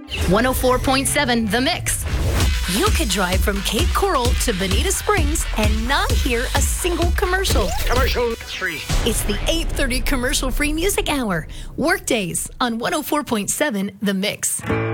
104.7 The Mix. You could drive from Cape Coral to Bonita Springs and not hear a single commercial. Commercial free. It's the 8:30 commercial-free music hour. Workdays on 104.7 The Mix.